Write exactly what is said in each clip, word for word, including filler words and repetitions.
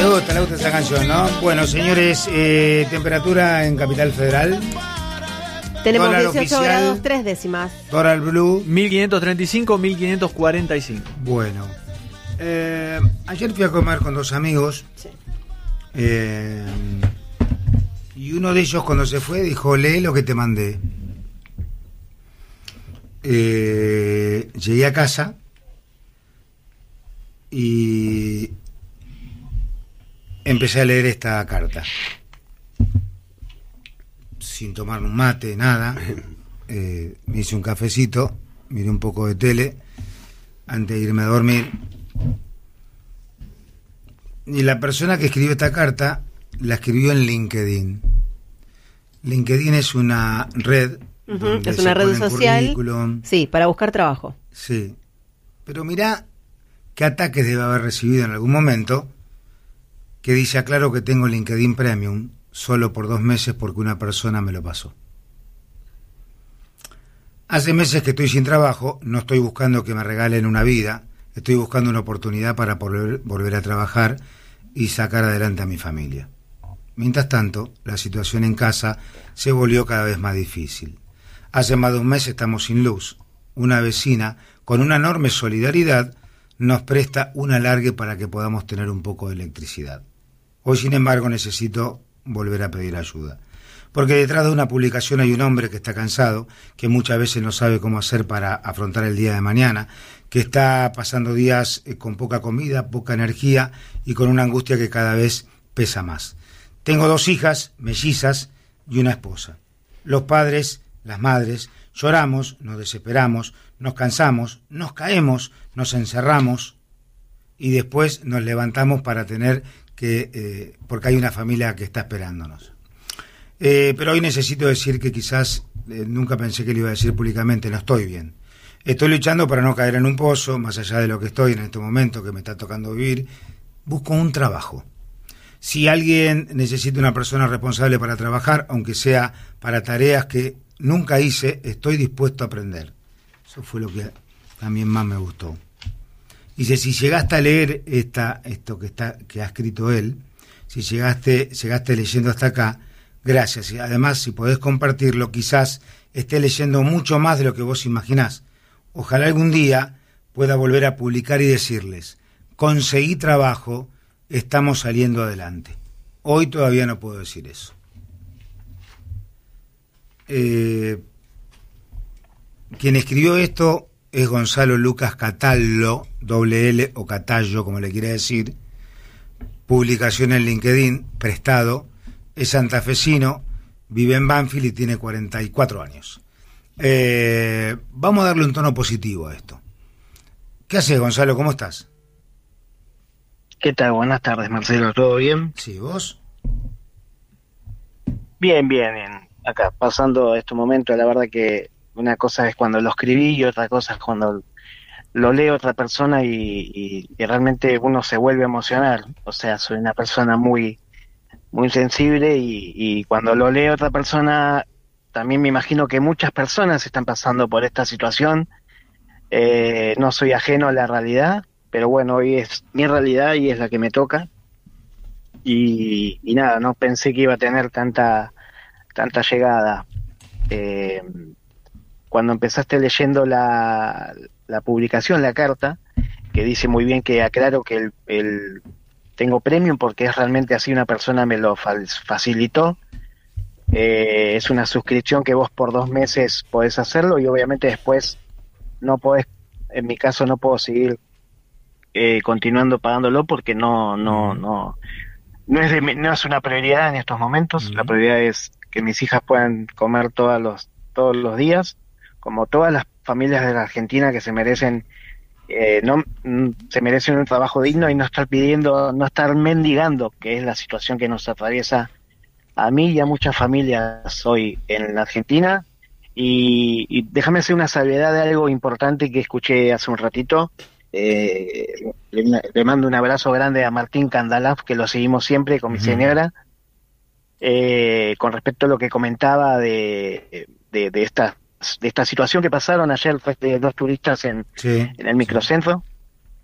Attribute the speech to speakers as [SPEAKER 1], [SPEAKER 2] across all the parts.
[SPEAKER 1] Le gusta, le gusta esa canción, ¿no? Bueno, señores, eh, temperatura en Capital Federal.
[SPEAKER 2] Tenemos
[SPEAKER 1] Dólar
[SPEAKER 2] dieciocho
[SPEAKER 1] oficial,
[SPEAKER 2] grados, tres décimas.
[SPEAKER 1] Dólar Blue.
[SPEAKER 3] mil quinientos treinta y cinco, mil quinientos cuarenta y cinco.
[SPEAKER 1] Bueno. Eh, ayer fui a comer con dos amigos.
[SPEAKER 2] Sí.
[SPEAKER 1] Eh, y uno de ellos cuando se fue dijo, lee lo que te mandé. Eh, llegué a casa y empecé a leer esta carta sin tomar un mate, nada. Eh, me hice un cafecito, miré un poco de tele antes de irme a dormir, y la persona que escribió esta carta la escribió en LinkedIn. LinkedIn es una red.
[SPEAKER 2] Uh-huh. Es una red social, sí, para buscar trabajo.
[SPEAKER 1] Sí, pero mirá qué ataques debe haber recibido en algún momento, que dice, aclaro que tengo LinkedIn Premium solo por dos meses porque una persona me lo pasó. Hace meses que estoy sin trabajo, no estoy buscando que me regalen una vida, estoy buscando una oportunidad para volver, volver a trabajar y sacar adelante a mi familia. Mientras tanto, la situación en casa se volvió cada vez más difícil. Hace más de un mes estamos sin luz. Una vecina, con una enorme solidaridad, nos presta un alargue para que podamos tener un poco de electricidad. Hoy, sin embargo, necesito volver a pedir ayuda. Porque detrás de una publicación hay un hombre que está cansado, que muchas veces no sabe cómo hacer para afrontar el día de mañana, que está pasando días con poca comida, poca energía y con una angustia que cada vez pesa más. Tengo dos hijas, mellizas, y una esposa. Los padres, las madres, lloramos, nos desesperamos, nos cansamos, nos caemos, nos encerramos y después nos levantamos para tener que, eh, porque hay una familia que está esperándonos. Eh, pero hoy necesito decir que quizás, eh, nunca pensé que lo iba a decir públicamente, no estoy bien. Estoy luchando para no caer en un pozo, más allá de lo que estoy en este momento, que me está tocando vivir. Busco un trabajo. Si alguien necesita una persona responsable para trabajar, aunque sea para tareas que nunca hice, estoy dispuesto a aprender. Eso fue lo que también más me gustó. Dice, si llegaste a leer esta, esto que está, que ha escrito él, si llegaste, llegaste leyendo hasta acá, gracias. Y además, si podés compartirlo, quizás esté leyendo mucho más de lo que vos imaginás. Ojalá algún día pueda volver a publicar y decirles, conseguí trabajo, estamos saliendo adelante. Hoy todavía no puedo decir eso. Eh, quien escribió esto es Gonzalo Lucas Catallo, doble L o Catallo, como le quiera decir. Publicación en LinkedIn, prestado. Es santafesino, vive en Banfield y tiene cuarenta y cuatro años. Eh, vamos a darle un tono positivo a esto. ¿Qué haces, Gonzalo? ¿Cómo estás?
[SPEAKER 4] ¿Qué tal? Buenas tardes, Marcelo. ¿Todo bien?
[SPEAKER 1] Sí, ¿vos?
[SPEAKER 4] Bien, bien, bien. Acá, pasando este momento, la verdad que una cosa es cuando lo escribí y otra cosa es cuando lo lee otra persona y, y, y realmente uno se vuelve a emocionar. O sea, soy una persona muy, muy sensible y, y cuando lo lee otra persona, también me imagino que muchas personas están pasando por esta situación. Eh, no soy ajeno a la realidad, pero bueno, hoy es mi realidad y es la que me toca. Y, y nada, no pensé que iba a tener tanta tanta llegada. Eh, cuando empezaste leyendo la, la publicación, la carta, que dice muy bien que aclaro que el, el tengo premium porque es realmente así, una persona me lo facilitó. Eh, es una suscripción que vos por dos meses podés hacerlo y obviamente después no podés, en mi caso no puedo seguir eh, continuando pagándolo porque no no no no es de, no es una prioridad en estos momentos. Uh-huh. La prioridad es que mis hijas puedan comer todos los todos los días, como todas las familias de la Argentina que se merecen eh, no se merecen un trabajo digno y no estar pidiendo, no estar mendigando, que es la situación que nos atraviesa a mí y a muchas familias hoy en la Argentina. Y, y déjame hacer una salvedad de algo importante que escuché hace un ratito. Eh, le, le mando un abrazo grande a Martín Candalaf, que lo seguimos siempre con mi uh-huh. señora, eh, con respecto a lo que comentaba de, de, de esta de esta situación que pasaron ayer de dos turistas en, sí, en el microcentro.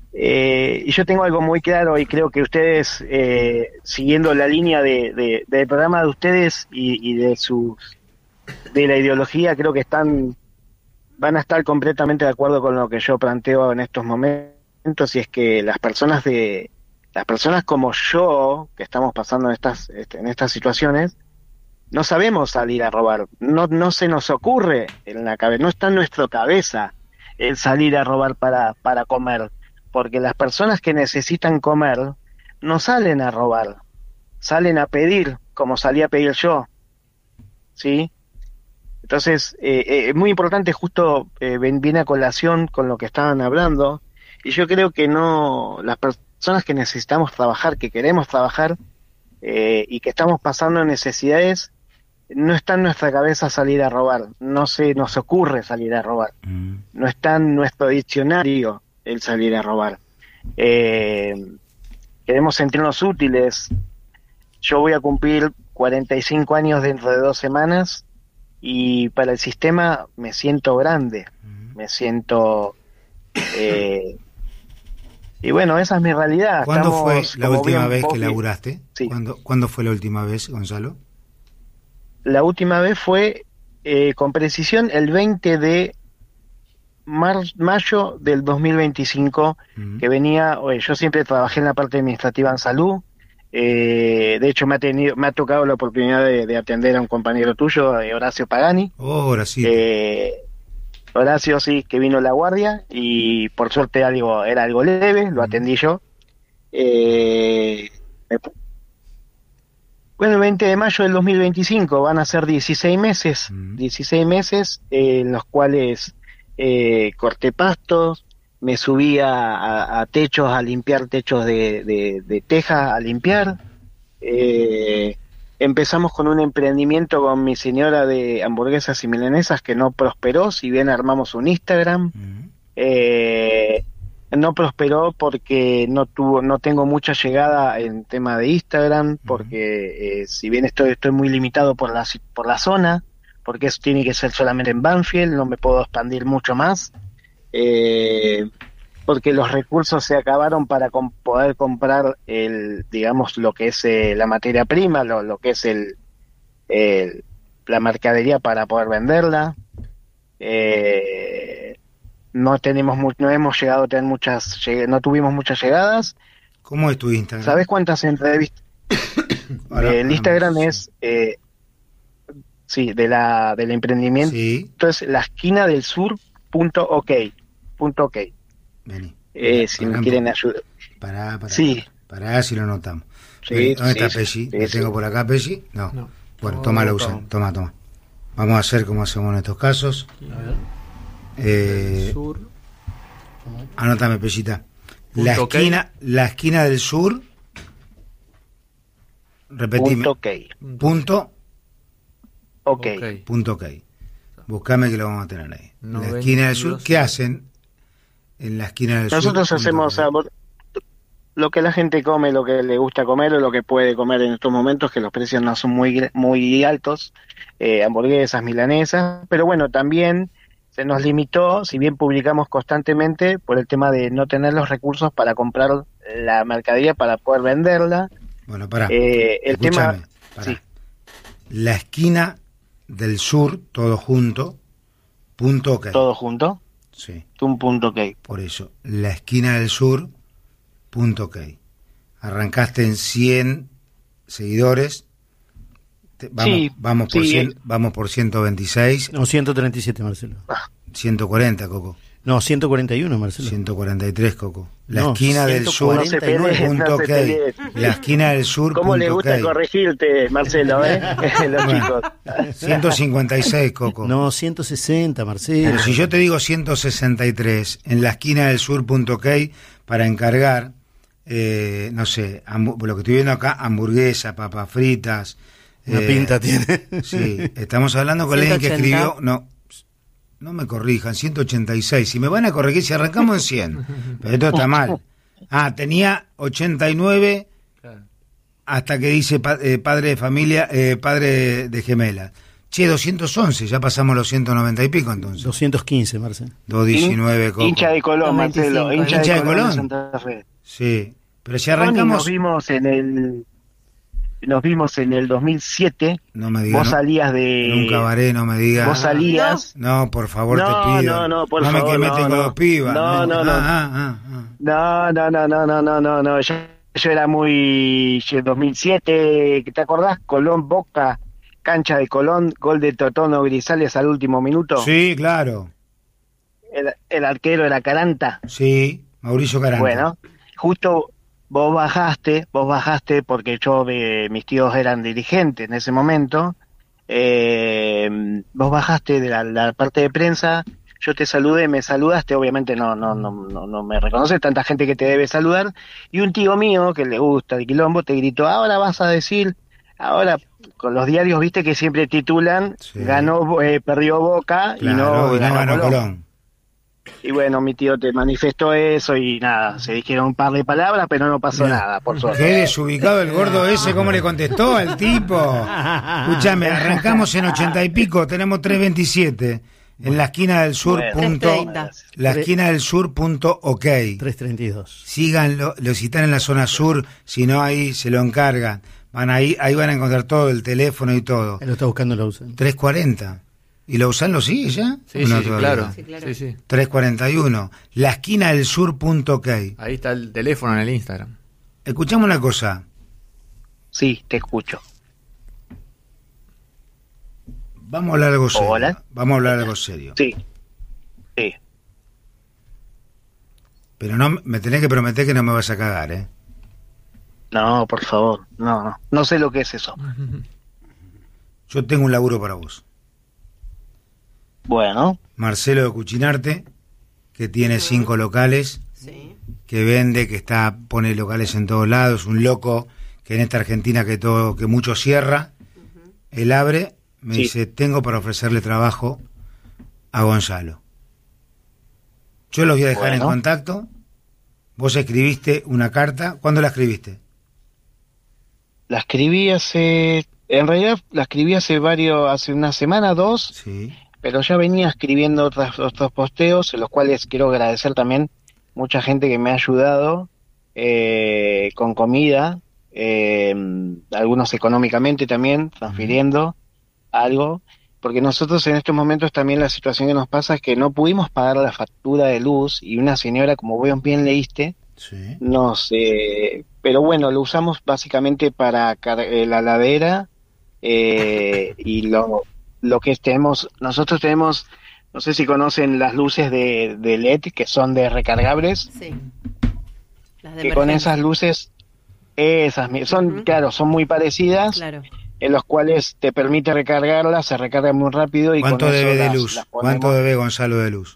[SPEAKER 4] Eh, y yo tengo algo muy claro y creo que ustedes, eh, siguiendo la línea de, de, del programa de ustedes y, y de sus de la ideología, creo que están van a estar completamente de acuerdo con lo que yo planteo en estos momentos, y es que las personas de las personas como yo, que estamos pasando en estas en estas situaciones, no sabemos salir a robar, no no se nos ocurre en la cabeza, no está en nuestra cabeza el salir a robar para para comer, porque las personas que necesitan comer no salen a robar, salen a pedir, como salí a pedir yo, ¿sí? Entonces, eh, eh, es muy importante, justo eh, viene a colación con lo que estaban hablando, y yo creo que no, las personas que necesitamos trabajar, que queremos trabajar, eh, y que estamos pasando necesidades, no está en nuestra cabeza salir a robar, no se nos ocurre salir a robar, mm. no está en nuestro diccionario el salir a robar. Eh, queremos sentirnos útiles. Yo voy a cumplir cuarenta y cinco años dentro de dos semanas, y para el sistema me siento grande, mm. me siento... Eh, y bueno, esa es mi realidad.
[SPEAKER 1] ¿Cuándo
[SPEAKER 4] Estamos,
[SPEAKER 1] fue la última vez que laburaste?
[SPEAKER 4] Sí.
[SPEAKER 1] ¿Cuándo, ¿Cuándo fue la última vez, Gonzalo?
[SPEAKER 4] La última vez fue, eh, con precisión, el veinte de mar- mayo del dos mil veinticinco, uh-huh. que venía, oye, yo siempre trabajé en la parte administrativa en salud, eh, de hecho me ha tenido, me ha tocado la oportunidad de, de atender a un compañero tuyo, eh, Horacio Pagani.
[SPEAKER 1] Oh, Horacio.
[SPEAKER 4] Eh, Horacio, sí, que vino a la guardia, y por suerte algo era algo leve, lo atendí yo. Eh, me, bueno, el veinte de mayo del dos mil veinticinco van a ser dieciséis meses, mm. dieciséis meses eh, en los cuales eh, corté pastos, me subí a, a, a techos, a limpiar techos de, de, de teja, a limpiar. Eh, empezamos con un emprendimiento con mi señora de hamburguesas y milanesas que no prosperó, si bien armamos un Instagram. Mm. Eh, no prosperó porque no tuvo, no tengo mucha llegada en tema de Instagram, porque eh, si bien estoy estoy muy limitado por la por la zona, porque eso tiene que ser solamente en Banfield, no me puedo expandir mucho más, eh, porque los recursos se acabaron para com- poder comprar el, digamos, lo que es eh, la materia prima, lo, lo que es el, el la mercadería para poder venderla. Eh, no tenemos mu- no hemos llegado a tener muchas lleg- no tuvimos muchas llegadas.
[SPEAKER 1] ¿Cómo es tu Instagram?
[SPEAKER 4] ¿Sabes cuántas entrevistas?
[SPEAKER 1] Ahora,
[SPEAKER 4] el Instagram vamos. es eh, sí, de la del emprendimiento.
[SPEAKER 1] Sí.
[SPEAKER 4] Entonces, la esquina del sur punto ok, punto ok.
[SPEAKER 1] Vení.
[SPEAKER 4] Eh, si me quieren ayudar.
[SPEAKER 1] Pará, pará.
[SPEAKER 4] Sí.
[SPEAKER 1] Pará, si lo notamos.
[SPEAKER 4] Sí,
[SPEAKER 1] ¿Dónde
[SPEAKER 4] sí,
[SPEAKER 1] está
[SPEAKER 4] sí,
[SPEAKER 1] Pesci?
[SPEAKER 4] sí,
[SPEAKER 1] ¿Lo
[SPEAKER 4] sí.
[SPEAKER 1] tengo por acá, Pesci? No.
[SPEAKER 3] No.
[SPEAKER 1] Bueno,
[SPEAKER 3] No,
[SPEAKER 1] toma la
[SPEAKER 3] no,
[SPEAKER 1] usa.
[SPEAKER 3] no.
[SPEAKER 1] Toma, toma. Vamos a hacer como hacemos en estos casos.
[SPEAKER 3] A ver.
[SPEAKER 1] Eh,
[SPEAKER 3] Sur.
[SPEAKER 1] Anótame, Pellita. La
[SPEAKER 3] Punto
[SPEAKER 1] esquina, la esquina del sur. Repetime.
[SPEAKER 4] Punto ok.
[SPEAKER 1] Punto.
[SPEAKER 4] Ok.
[SPEAKER 3] Ok.
[SPEAKER 1] Punto ok. Buscame que lo vamos a tener ahí.
[SPEAKER 3] No,
[SPEAKER 1] la esquina del sur.
[SPEAKER 3] veintidós.
[SPEAKER 1] ¿Qué hacen en la esquina del
[SPEAKER 4] Nosotros
[SPEAKER 1] sur?
[SPEAKER 4] hacemos
[SPEAKER 1] Punto ok.
[SPEAKER 4] sabor- lo que la gente come, lo que le gusta comer o lo que puede comer en estos momentos, que los precios no son muy gr- muy altos, eh, hamburguesas, milanesas, pero bueno, también se nos limitó, si bien publicamos constantemente, por el tema de no tener los recursos para comprar la mercadería para poder venderla.
[SPEAKER 1] Bueno, pará.
[SPEAKER 4] Eh, el
[SPEAKER 1] Escúchame,
[SPEAKER 4] tema,
[SPEAKER 1] pará.
[SPEAKER 4] sí.
[SPEAKER 1] La esquina del sur, todo junto, punto ok.
[SPEAKER 4] Todo junto,
[SPEAKER 1] Sí,
[SPEAKER 4] un punto ok.
[SPEAKER 1] por eso. La esquina del sur, punto ok. Arrancaste en cien seguidores. Te- vamos,
[SPEAKER 4] Sí,
[SPEAKER 1] vamos, por
[SPEAKER 4] sí.
[SPEAKER 1] cien, vamos por ciento veintiséis,
[SPEAKER 5] No, ciento treinta y siete, Marcelo.
[SPEAKER 1] ciento cuarenta, Coco.
[SPEAKER 5] No, ciento cuarenta y uno, Marcelo.
[SPEAKER 1] ciento cuarenta y tres, Coco. La
[SPEAKER 5] No,
[SPEAKER 1] esquina del sur,
[SPEAKER 4] No se peleen,
[SPEAKER 1] punto
[SPEAKER 4] no
[SPEAKER 1] ok.
[SPEAKER 4] se peleen.
[SPEAKER 1] La esquina del sur,
[SPEAKER 4] ¿Cómo le
[SPEAKER 1] punto
[SPEAKER 4] gusta
[SPEAKER 1] ok.
[SPEAKER 4] corregirte, Marcelo, eh? Los
[SPEAKER 1] Bueno,
[SPEAKER 4] chicos.
[SPEAKER 1] ciento cincuenta y seis, Coco.
[SPEAKER 5] No, ciento sesenta, Marcelo.
[SPEAKER 1] Pero si yo te digo ciento sesenta y tres en la esquina del sur punto ok para encargar, eh, no sé, hambu- lo que estoy viendo acá, hamburguesas, papas fritas.
[SPEAKER 5] Una
[SPEAKER 1] eh,
[SPEAKER 5] pinta tiene.
[SPEAKER 1] Sí, estamos hablando con alguien que
[SPEAKER 2] ciento ochenta.
[SPEAKER 1] escribió, no, no me corrijan, ciento ochenta y seis. Si me van a corregir, si arrancamos en cien, pero esto está mal. Ah, tenía ochenta y nueve
[SPEAKER 3] Claro.
[SPEAKER 1] hasta que dice pa- eh, padre de familia, eh, padre de gemela. Che, doscientos once, ya pasamos los ciento noventa y pico entonces.
[SPEAKER 5] doscientos quince, Marcelo.
[SPEAKER 1] doscientos diecinueve, Coco.
[SPEAKER 4] Hincha de Colón, Marcelo. Hincha,
[SPEAKER 1] hincha de,
[SPEAKER 4] de
[SPEAKER 1] Colón.
[SPEAKER 4] De Santa Fe.
[SPEAKER 1] Sí, pero si arrancamos...
[SPEAKER 4] Nos vimos en el... Nos vimos en el dos mil siete.
[SPEAKER 1] No me digas.
[SPEAKER 4] Vos salías de...
[SPEAKER 1] En un cabaret, no me digas.
[SPEAKER 4] Vos salías...
[SPEAKER 1] No, por favor,
[SPEAKER 4] no,
[SPEAKER 1] te pido.
[SPEAKER 4] No, no, por
[SPEAKER 1] no
[SPEAKER 4] favor.
[SPEAKER 1] No me quemes
[SPEAKER 4] no,
[SPEAKER 1] con
[SPEAKER 4] no.
[SPEAKER 1] dos pibas.
[SPEAKER 4] No, no, no.
[SPEAKER 1] Ah, ah, ah, ah.
[SPEAKER 4] No, no, no, no, no, no, no, no. Yo, yo era muy... dos mil siete, ¿te acordás? Colón, Boca, cancha de Colón, gol de Totono Grisales al último minuto.
[SPEAKER 1] Sí, claro.
[SPEAKER 4] El, el arquero era Caranta.
[SPEAKER 1] Sí, Mauricio Caranta.
[SPEAKER 4] Bueno, justo... Vos bajaste, vos bajaste porque yo, eh, mis tíos eran dirigentes en ese momento, eh, vos bajaste de la, la parte de prensa, yo te saludé, me saludaste, obviamente no, no, no, no, no me reconoces, tanta gente que te debe saludar, y un tío mío que le gusta el quilombo te gritó, ahora vas a decir, ahora con los diarios viste que siempre titulan, sí. ganó, eh, perdió Boca,
[SPEAKER 1] claro,
[SPEAKER 4] y no,
[SPEAKER 1] y no ganó Colón.
[SPEAKER 4] Colón. Y bueno, mi tío te manifestó eso y nada, se dijeron un par de palabras, pero no pasó Mira, nada, por suerte.
[SPEAKER 1] Qué desubicado el gordo ese, ¿cómo le contestó al tipo? Escúchame, arrancamos en ochenta y pico, tenemos tres veintisiete, en la esquina del sur
[SPEAKER 4] Bueno,
[SPEAKER 1] punto, la esquina del sur punto ok.
[SPEAKER 5] tres treinta y dos.
[SPEAKER 1] Síganlo, los si están en la zona sur, si no ahí se lo encargan. Van ahí, ahí van a encontrar todo, el teléfono y todo.
[SPEAKER 5] Él lo está buscando, lo usa.
[SPEAKER 1] tres cuarenta. ¿Y Lausanne lo sigue ya?
[SPEAKER 3] Sí, sí, claro. sí, claro. Sí, sí.
[SPEAKER 1] tres cuarenta y uno. La esquina del sur punto ok.
[SPEAKER 3] Ahí está el teléfono en el Instagram.
[SPEAKER 1] Escuchame una cosa.
[SPEAKER 4] Sí, te escucho.
[SPEAKER 1] Vamos a hablar algo serio.
[SPEAKER 4] Hola.
[SPEAKER 1] Vamos a hablar algo serio.
[SPEAKER 4] Sí. Sí.
[SPEAKER 1] Pero no me tenés que prometer que no me vas a cagar, ¿eh?
[SPEAKER 4] No, por favor. No, no. No sé lo que es eso.
[SPEAKER 1] Yo tengo un laburo para vos.
[SPEAKER 4] Bueno.
[SPEAKER 1] Marcelo de Cuchinarte, que tiene cinco locales, sí. que vende, que está pone locales en todos lados, un loco que en esta Argentina que todo que mucho cierra, uh-huh. él abre, me sí. dice, tengo para ofrecerle trabajo a Gonzalo. Yo los voy a dejar bueno. en contacto. Vos escribiste una carta. ¿Cuándo la escribiste?
[SPEAKER 4] La escribí hace, en realidad la escribí hace varios, hace una semana, dos.
[SPEAKER 1] Sí.
[SPEAKER 4] Pero ya venía escribiendo otros, otros posteos, en los cuales quiero agradecer también mucha gente que me ha ayudado eh, con comida, eh, algunos económicamente también, transfiriendo uh-huh. algo, porque nosotros en estos momentos también la situación que nos pasa es que no pudimos pagar la factura de luz, y una señora, como vos bien leíste,
[SPEAKER 1] sí.
[SPEAKER 4] nos, eh, pero bueno, lo usamos básicamente para car- la ladera eh, y lo... Lo que tenemos, nosotros tenemos, no sé si conocen las luces de, de L E D que son de recargables.
[SPEAKER 2] Sí. Las de
[SPEAKER 4] que con esas luces, esas son, uh-huh. claro, son muy parecidas.
[SPEAKER 2] Claro.
[SPEAKER 4] En los cuales te permite recargarlas, se recarga muy rápido y
[SPEAKER 1] ¿Cuánto
[SPEAKER 4] con
[SPEAKER 1] debe
[SPEAKER 4] eso
[SPEAKER 1] de
[SPEAKER 4] las,
[SPEAKER 1] luz?
[SPEAKER 4] las ponemos.
[SPEAKER 1] ¿Cuánto debe Gonzalo de luz?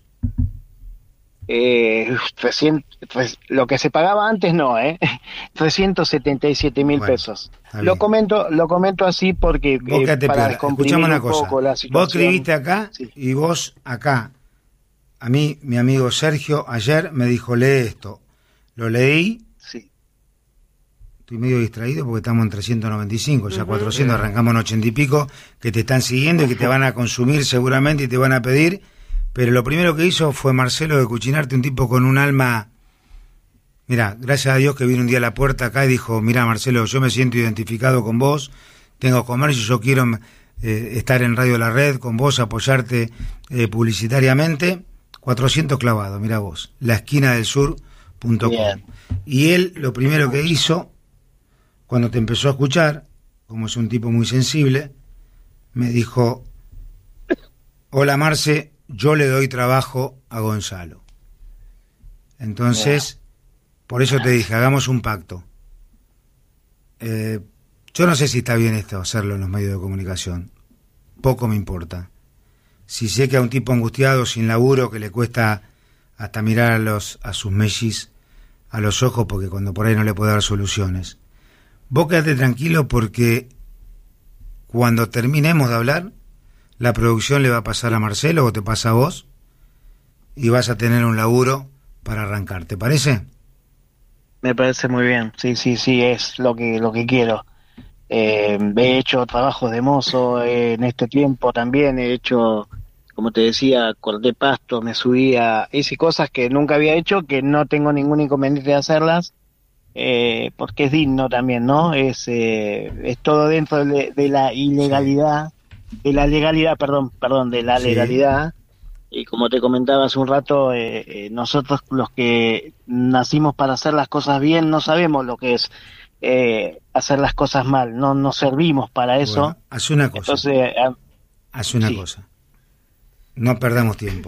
[SPEAKER 4] Eh, trescientos, tres, lo que se pagaba antes no, eh, trescientos setenta y siete mil
[SPEAKER 1] bueno,
[SPEAKER 4] pesos. Lo comento, lo comento así porque
[SPEAKER 1] eh, para descomprimir un cosa. poco la situación. Vos escribiste acá sí. y vos acá. A mí, mi amigo Sergio ayer me dijo, lee esto. Lo leí.
[SPEAKER 4] Sí.
[SPEAKER 1] Estoy medio distraído porque estamos en trescientos noventa y cinco, ya uh-huh. cuatrocientos, arrancamos en ochenta y pico, que te están siguiendo y que te van a consumir seguramente y te van a pedir. Pero lo primero que hizo fue Marcelo de Cuchinarte, un tipo con un alma... Mirá, gracias a Dios que vino un día a la puerta acá y dijo, mirá Marcelo, yo me siento identificado con vos, tengo comercio, yo quiero eh, estar en Radio La Red con vos, apoyarte eh, publicitariamente. cuatrocientos clavados, mirá vos, la esquina del sur punto com. Y él lo primero que hizo, cuando te empezó a escuchar, como es un tipo muy sensible, me dijo, hola Marce, yo le doy trabajo a Gonzalo. Entonces, por eso te dije, hagamos un pacto. Eh, yo no sé si está bien esto, hacerlo en los medios de comunicación. Poco me importa. Si sé que a un tipo angustiado, sin laburo, que le cuesta hasta mirar a, los, a sus mellis a los ojos, porque cuando por ahí no le puede dar soluciones. Vos quedate tranquilo porque cuando terminemos de hablar, la producción le va a pasar a Marcelo o te pasa a vos y vas a tener un laburo para arrancar, ¿te parece?
[SPEAKER 4] Me parece muy bien, sí, sí, sí, es lo que lo que quiero. Eh, he hecho trabajos de mozo eh, en este tiempo también, he hecho, como te decía, corté pasto, me subía, hice cosas que nunca había hecho, que no tengo ningún inconveniente de hacerlas, eh, porque es digno también, ¿no? Es, eh, es todo dentro de, de la ilegalidad, de la legalidad, perdón, perdón, de la legalidad. Sí. Y como te comentaba hace un rato, eh, eh, nosotros los que nacimos para hacer las cosas bien no sabemos lo que es Eh, hacer las cosas mal, no nos servimos para eso.
[SPEAKER 1] Bueno, haz una cosa.
[SPEAKER 4] Entonces, eh,
[SPEAKER 1] haz una sí. cosa. No perdamos tiempo.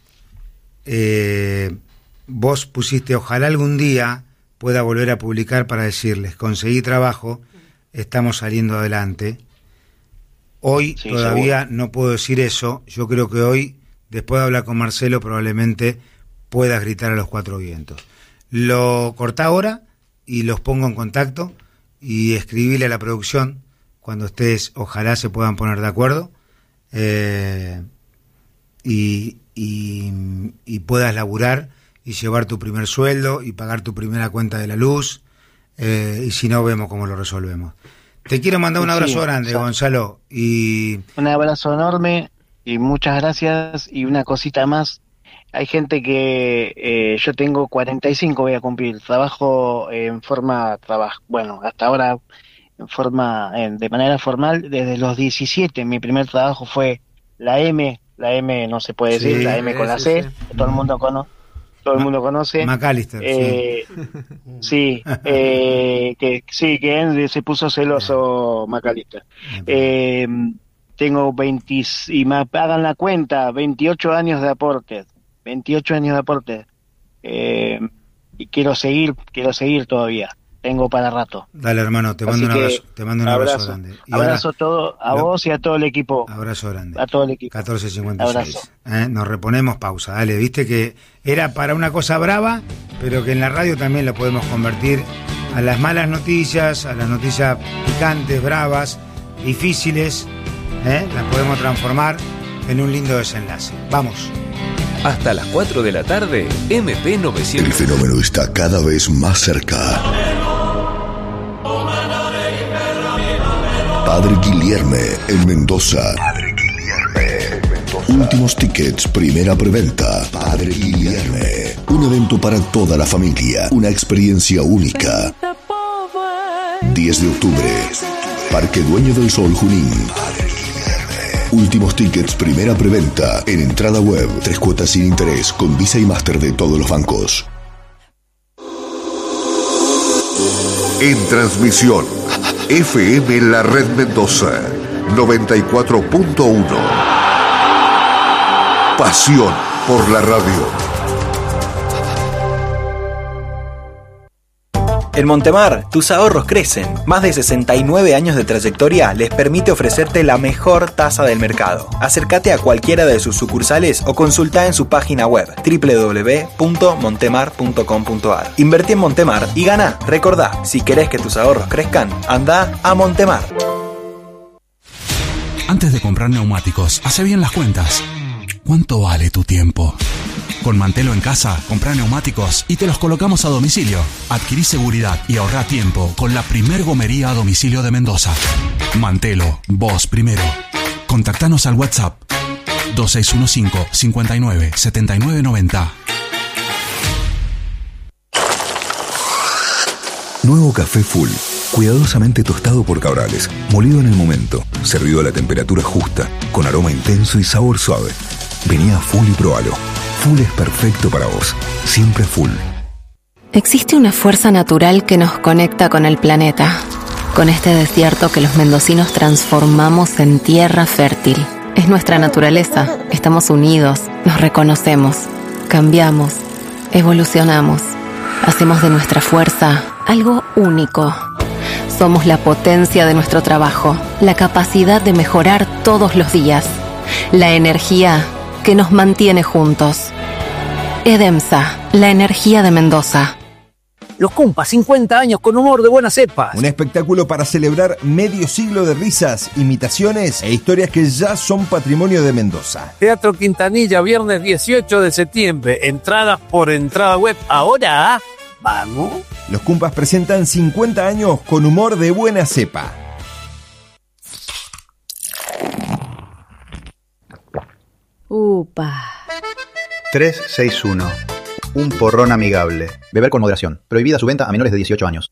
[SPEAKER 1] Eh, vos pusiste, ojalá algún día pueda volver a publicar para decirles, conseguí trabajo, estamos saliendo adelante. Hoy sí, todavía seguro. No puedo decir eso. Yo creo que hoy, después de hablar con Marcelo, probablemente puedas gritar a los cuatro vientos. Lo cortá ahora y los pongo en contacto y escribile a la producción cuando estés, ojalá se puedan poner de acuerdo eh, y, y, y puedas laburar y llevar tu primer sueldo y pagar tu primera cuenta de la luz eh, y si no vemos cómo lo resolvemos. Te quiero mandar un abrazo sí, grande, sí. Gonzalo, y
[SPEAKER 4] un abrazo enorme y muchas gracias. Y una cosita más, hay gente que eh, yo tengo cuarenta y cinco, voy a cumplir, trabajo en forma, trabajo, bueno, hasta ahora en forma, en, de manera formal desde los diecisiete. Mi primer trabajo fue la M, la M no se puede decir, sí, la M con la C, sí, sí. todo el mundo conoce. Todo el mundo conoce.
[SPEAKER 1] McAllister.
[SPEAKER 4] Eh, sí, sí eh, que sí, que él se puso celoso McAllister. Eh, tengo veinte y me hagan la cuenta, veintiocho años de aporte. veintiocho años de aporte. Eh, y quiero seguir, quiero seguir todavía. Tengo para rato.
[SPEAKER 1] Dale, hermano, te mando Así un abrazo, te mando un abrazo, abrazo grande.
[SPEAKER 4] Y abrazo ahora, todo a lo, vos y a todo el equipo.
[SPEAKER 1] Abrazo grande.
[SPEAKER 4] A todo el equipo.
[SPEAKER 1] catorce cincuenta y seis. ¿Eh? Nos reponemos, pausa. Dale, viste que era para una cosa brava, pero que en la radio también lo podemos convertir a las malas noticias, a las noticias picantes, bravas, difíciles, ¿eh? Las podemos transformar en un lindo desenlace. Vamos.
[SPEAKER 6] Hasta las cuatro de la tarde, M P novecientos.
[SPEAKER 7] El fenómeno está cada vez más cerca. Padre Guilherme en Mendoza. Padre Guilherme en Mendoza. Últimos tickets, primera preventa. Padre Guilherme. Un evento para toda la familia. Una experiencia única. diez de octubre. Parque Dueño del Sol, Junín. Últimos tickets, primera preventa. En entrada web, tres cuotas sin interés, con Visa y Master de todos los bancos.
[SPEAKER 8] En transmisión, F M La Red Mendoza, noventa y cuatro punto uno. Pasión por la radio.
[SPEAKER 9] En Montemar, tus ahorros crecen. Más de sesenta y nueve años de trayectoria les permite ofrecerte la mejor tasa del mercado. Acércate a cualquiera de sus sucursales o consulta en su página web doble u doble u doble u punto montemar punto com punto a r. Invertí en Montemar y gana. Recordá, si querés que tus ahorros crezcan, anda a Montemar.
[SPEAKER 10] Antes de comprar neumáticos, hace bien las cuentas. ¿Cuánto vale tu tiempo? Con Mantelo en casa, comprá neumáticos y te los colocamos a domicilio. Adquirí seguridad y ahorrá tiempo con la primer gomería a domicilio de Mendoza. Mantelo, vos primero. Contactanos al WhatsApp dos seis uno cinco, cinco nueve, siete nueve nueve cero.
[SPEAKER 7] Nuevo café Full. Cuidadosamente tostado por Cabrales, molido en el momento, servido a la temperatura justa, con aroma intenso y sabor suave. Vení a Full y probalo. Full es perfecto para vos. Siempre Full.
[SPEAKER 11] Existe una fuerza natural que nos conecta con el planeta, con este desierto que los mendocinos transformamos en tierra fértil. Es nuestra naturaleza. Estamos unidos, nos reconocemos, cambiamos, evolucionamos. Hacemos de nuestra fuerza algo único. Somos la potencia de nuestro trabajo, la capacidad de mejorar todos los días, la energía que nos mantiene juntos. Edemsa, la energía de Mendoza.
[SPEAKER 12] Los Cumpas, cincuenta años con humor de buenas cepas.
[SPEAKER 13] Un espectáculo para celebrar medio siglo de risas, imitaciones e historias que ya son patrimonio de Mendoza.
[SPEAKER 12] Teatro Quintanilla, viernes dieciocho de septiembre. Entradas por entrada web. Ahora, ¿vamos?
[SPEAKER 13] Los Cumpas presentan cincuenta años con humor de buena cepa.
[SPEAKER 2] Upa.
[SPEAKER 14] trescientos sesenta y uno. Un porrón amigable. Beber con moderación. Prohibida su venta a menores de dieciocho años.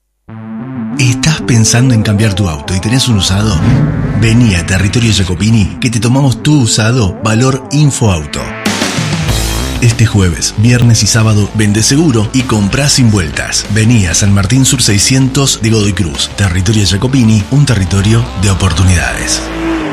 [SPEAKER 15] ¿Estás pensando en cambiar tu auto y tenés un usado? Vení a Territorio Jacopini que te tomamos tu usado valor Infoauto. Este jueves, viernes y sábado, vende seguro y comprá sin vueltas. Vení a San Martín Sur seiscientos de Godoy Cruz. Territorio Jacopini, un territorio de oportunidades.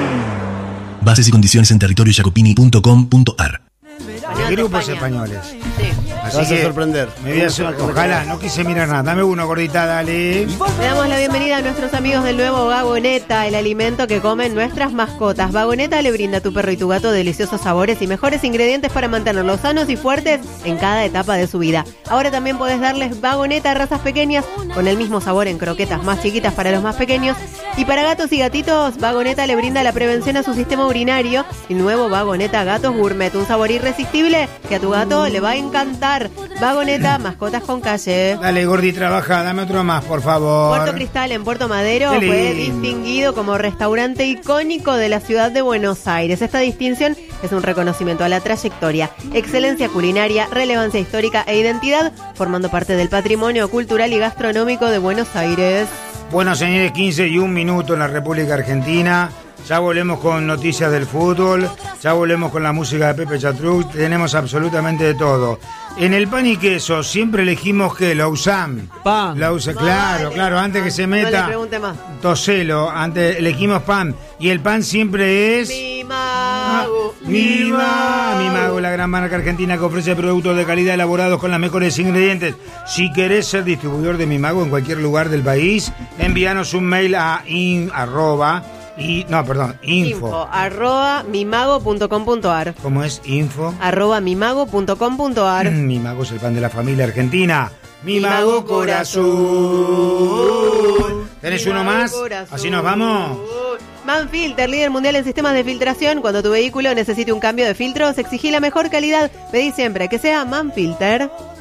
[SPEAKER 15] Bases y condiciones en territorio jacopini punto com punto ar.
[SPEAKER 1] De grupos españoles.
[SPEAKER 2] Sí.
[SPEAKER 1] Así
[SPEAKER 5] Vas a
[SPEAKER 1] que
[SPEAKER 5] sorprender.
[SPEAKER 1] Me voy a hacer, ojalá, no quise mirar nada. Dame uno, gordita, dale.
[SPEAKER 2] Le damos la bienvenida a nuestros amigos del nuevo Vagoneta, el alimento que comen nuestras mascotas. Vagoneta le brinda a tu perro y tu gato deliciosos sabores y mejores ingredientes para mantenerlos sanos y fuertes en cada etapa de su vida. Ahora también podés darles Vagoneta a razas pequeñas con el mismo sabor en croquetas más chiquitas para los más pequeños. Y para gatos y gatitos, Vagoneta le brinda la prevención a su sistema urinario. El nuevo Vagoneta Gatos Gourmet, un sabor irresistible que a tu gato le va a encantar. Vagoneta, mascotas con calle.
[SPEAKER 1] Dale, Gordi, trabaja, dame otro más, por favor.
[SPEAKER 2] Puerto Cristal en Puerto Madero fue distinguido como restaurante icónico de la ciudad de Buenos Aires. Esta distinción es un reconocimiento a la trayectoria, excelencia culinaria, relevancia histórica e identidad, formando parte del patrimonio cultural y gastronómico de Buenos Aires.
[SPEAKER 1] Bueno, señores, quince y un minuto en la República Argentina. Ya volvemos con noticias del fútbol, ya volvemos con la música de Pepe Chatruc, tenemos absolutamente de todo. En el pan y queso siempre elegimos que Lausanne.
[SPEAKER 12] Pan.
[SPEAKER 1] Lausanne, claro, claro, antes que se meta.
[SPEAKER 2] No le pregunte más.
[SPEAKER 1] Toselo, antes elegimos pan. Y el pan siempre es...
[SPEAKER 2] Mi mago.
[SPEAKER 1] Ah, mi mago. Mi mago, la gran marca argentina que ofrece productos de calidad elaborados con los mejores ingredientes. Si querés ser distribuidor de Mi Mago en cualquier lugar del país, envíanos un mail a in, arroba, y, no, perdón, info.
[SPEAKER 2] Info, arroba mimago punto com punto ar.
[SPEAKER 1] ¿Cómo es? Info.
[SPEAKER 2] Arroba mimago punto com punto ar.
[SPEAKER 1] Mi Mago es el pan de la familia argentina. Mi,
[SPEAKER 2] Mi
[SPEAKER 1] Mago,
[SPEAKER 2] Mago
[SPEAKER 1] Corazón.
[SPEAKER 2] Corazón.
[SPEAKER 1] ¿Tenés
[SPEAKER 2] Mi
[SPEAKER 1] uno
[SPEAKER 2] Mago
[SPEAKER 1] más?
[SPEAKER 2] Corazón.
[SPEAKER 1] Así nos vamos.
[SPEAKER 2] Manfilter, líder mundial en sistemas de filtración. Cuando tu vehículo necesite un cambio de filtros, exigí la mejor calidad. Pedí siempre que sea Manfilter.